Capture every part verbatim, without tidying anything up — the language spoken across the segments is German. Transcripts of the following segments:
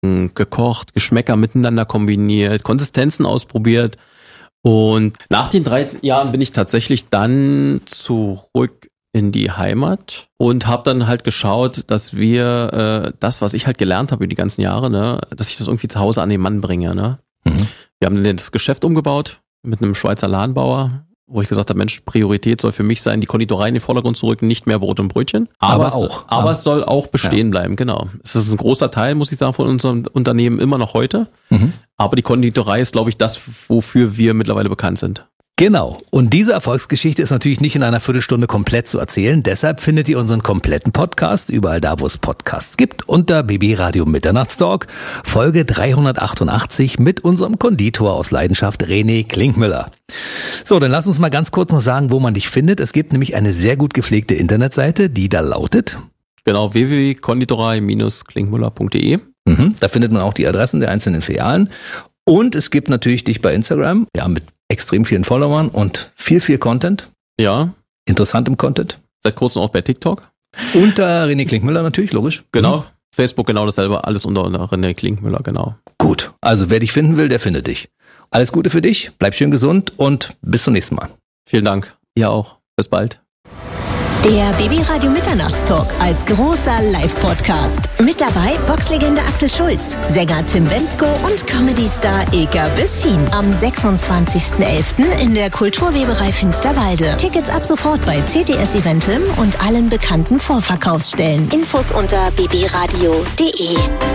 gebacken, gekocht, Geschmäcker miteinander kombiniert, Konsistenzen ausprobiert. Und nach den drei Jahren bin ich tatsächlich dann zurück in die Heimat und habe dann halt geschaut, dass wir äh, das, was ich halt gelernt habe über die ganzen Jahre, ne, dass ich das irgendwie zu Hause an den Mann bringe. Ne? Mhm. Wir haben dann das Geschäft umgebaut mit einem Schweizer Ladenbauer, wo ich gesagt habe, Mensch, Priorität soll für mich sein, die Konditorei in den Vordergrund zu rücken, nicht mehr Brot und Brötchen. Aber, aber auch. Es, aber, aber es soll auch bestehen ja. bleiben, genau. Es ist ein großer Teil, muss ich sagen, von unserem Unternehmen immer noch heute. Mhm. Aber die Konditorei ist, glaube ich, das, wofür wir mittlerweile bekannt sind. Genau. Und diese Erfolgsgeschichte ist natürlich nicht in einer Viertelstunde komplett zu erzählen. Deshalb findet ihr unseren kompletten Podcast überall da, wo es Podcasts gibt, unter B B Radio Mitternachtstalk, Folge dreihundertachtundachtzig mit unserem Konditor aus Leidenschaft, René Klinkmüller. So, dann lass uns mal ganz kurz noch sagen, wo man dich findet. Es gibt nämlich eine sehr gut gepflegte Internetseite, die da lautet... Genau, w w w punkt konditorei Bindestrich klinkmüller punkt d e. Mhm, da findet man auch die Adressen der einzelnen Filialen. Und es gibt natürlich dich bei Instagram, ja, mit extrem vielen Followern und viel, viel Content. Ja. Interessantem Content. Seit kurzem auch bei TikTok. Unter René Klinkmüller natürlich, logisch. Genau. Mhm. Facebook genau dasselbe, alles unter René Klinkmüller, genau. Gut, also wer dich finden will, der findet dich. Alles Gute für dich, bleib schön gesund und bis zum nächsten Mal. Vielen Dank. Ihr auch. Bis bald. Der B B Radio Mitternachtstalk als großer Live-Podcast. Mit dabei Boxlegende Axel Schulz, Sänger Tim Bendzko und Comedy-Star Ilka Bessin. Am sechsundzwanzigsten elften in der Kulturweberei Finsterwalde. Tickets ab sofort bei C T S Eventim und allen bekannten Vorverkaufsstellen. Infos unter b b radio punkt d e.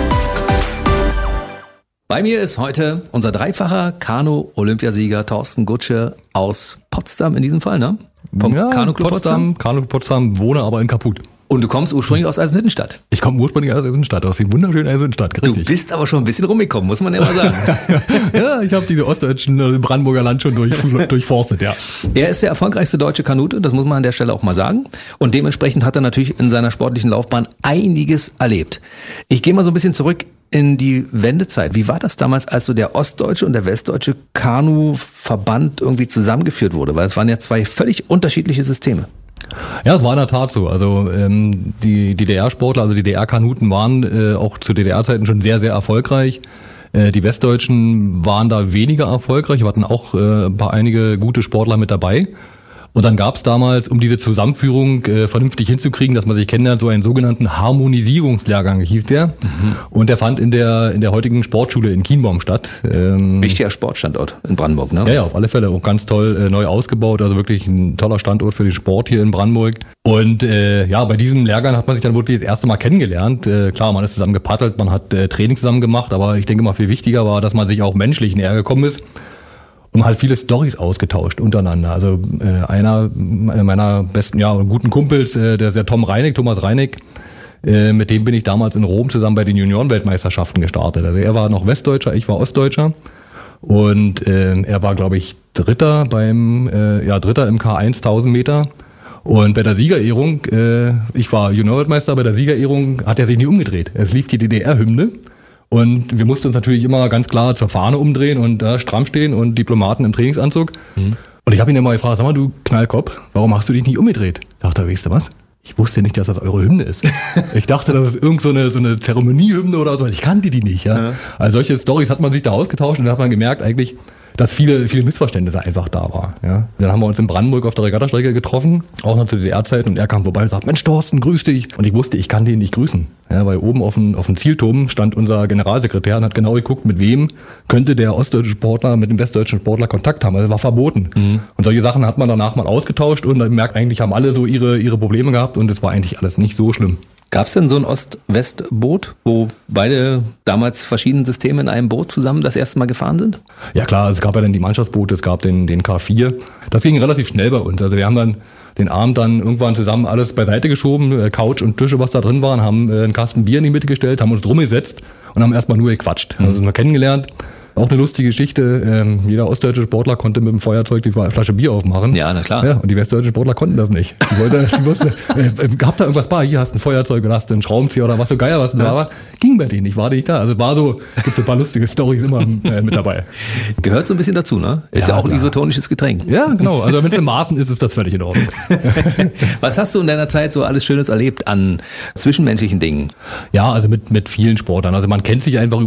Bei mir ist heute unser dreifacher Kanu-Olympiasieger Thorsten Gutsche aus Potsdam in diesem Fall, ne? Vom ja, Kanu-Club Potsdam. Potsdam. Kanu-Club Potsdam, wohne aber in Kaput. Und du kommst ursprünglich aus Eisenhüttenstadt. Ich komme ursprünglich aus Eisenhüttenstadt, aus dem wunderschönen Eisenhüttenstadt, richtig. Du bist aber schon ein bisschen rumgekommen, muss man ja mal sagen. Ja, ich habe diese ostdeutschen Brandenburger Land schon durch, durchforstet, ja. Er ist der erfolgreichste deutsche Kanute, das muss man an der Stelle auch mal sagen. Und dementsprechend hat er natürlich in seiner sportlichen Laufbahn einiges erlebt. Ich gehe mal so ein bisschen zurück in die Wendezeit. Wie war das damals, als so der ostdeutsche und der westdeutsche Kanu-Verband irgendwie zusammengeführt wurde? Weil es waren ja zwei völlig unterschiedliche Systeme. Ja, es war in der Tat so. Also ähm, die D D R-Sportler, also die D D R-Kanuten waren äh, auch zu D D R-Zeiten schon sehr, sehr erfolgreich. Äh, die Westdeutschen waren da weniger erfolgreich. Wir hatten auch äh, ein paar einige gute Sportler mit dabei. Und dann gab es damals, um diese Zusammenführung äh, vernünftig hinzukriegen, dass man sich kennenlernt, so einen sogenannten Harmonisierungslehrgang hieß der. Mhm. Und der fand in der in der heutigen Sportschule in Kienbaum statt. Ähm, Wichtiger Sportstandort in Brandenburg, ne? Ja, ja, auf alle Fälle auch ganz toll äh, neu ausgebaut. Also wirklich ein toller Standort für den Sport hier in Brandenburg. Und äh, ja, bei diesem Lehrgang hat man sich dann wirklich das erste Mal kennengelernt. Äh, klar, man ist zusammen gepaddelt, man hat äh, Training zusammen gemacht, aber ich denke mal viel wichtiger war, dass man sich auch menschlich näher gekommen ist. Und halt viele Storys ausgetauscht untereinander. Also äh, einer meiner besten, ja, guten Kumpels, äh, der ist der Tom Reinig, Thomas Reinig, äh, mit dem bin ich damals in Rom zusammen bei den Juniorenweltmeisterschaften gestartet. Also er war noch Westdeutscher, ich war Ostdeutscher. Und äh, er war, glaube ich, Dritter beim, äh, ja, Dritter im K eins tausend Meter. Und bei der Siegerehrung, äh, ich war Juniorweltmeister, bei der Siegerehrung hat er sich nie umgedreht. Es lief die D D R-Hymne. Und wir mussten uns natürlich immer ganz klar zur Fahne umdrehen und da äh, stramm stehen und Diplomaten im Trainingsanzug. Mhm. Und ich habe ihn immer gefragt, sag mal, du Knallkopf, warum hast du dich nicht umgedreht? Sagt er, weißt du was? Ich wusste nicht, dass das eure Hymne ist. Ich dachte, das ist irgend so eine, so eine Zeremoniehymne oder so. Ich kannte die nicht. Ja? Ja. Also solche Storys hat man sich da ausgetauscht und dann hat man gemerkt eigentlich, dass viele, viele Missverständnisse einfach da war. Ja? Dann haben wir uns in Brandenburg auf der Regattastrecke getroffen, auch noch zu D D R-Zeit, und er kam vorbei und sagt, Mensch Thorsten, grüß dich. Und ich wusste, ich kann den nicht grüßen. Ja, weil oben auf dem, auf dem Zielturm stand unser Generalsekretär und hat genau geguckt, mit wem könnte der ostdeutsche Sportler mit dem westdeutschen Sportler Kontakt haben. Also war verboten. Mhm. Und solche Sachen hat man danach mal ausgetauscht und man merkt, eigentlich haben alle so ihre, ihre Probleme gehabt und es war eigentlich alles nicht so schlimm. Gab es denn so ein Ost-West-Boot, wo beide damals verschiedenen Systeme in einem Boot zusammen das erste Mal gefahren sind? Ja klar, es gab ja dann die Mannschaftsboote, es gab den, den K vier. Das ging relativ schnell bei uns. Also wir haben dann den Abend dann irgendwann zusammen alles beiseite geschoben, Couch und Tische, was da drin waren, haben einen Kasten Bier in die Mitte gestellt, haben uns drum gesetzt und haben erstmal nur gequatscht. Mhm. Also sind wir kennengelernt. Auch eine lustige Geschichte. Ähm, jeder ostdeutsche Sportler konnte mit dem Feuerzeug die Flasche Bier aufmachen. Ja, na klar. Ja, und die westdeutschen Sportler konnten das nicht. Die wollte, die wusste, äh, gab da irgendwas bei? Hier hast du ein Feuerzeug und hast du einen Schraubenzieher oder was so geil, was da war. Ging bei denen nicht, war nicht da. Also war so, gibt so ein paar lustige Storys immer äh, mit dabei. Gehört so ein bisschen dazu, ne? Ist ja, ja auch ein klar. isotonisches Getränk. Ja, genau. Also wenn es in Maßen ist, ist das völlig in Ordnung. Was hast du in deiner Zeit so alles Schönes erlebt an zwischenmenschlichen Dingen? Ja, also mit, mit vielen Sportlern. Also man kennt sich einfach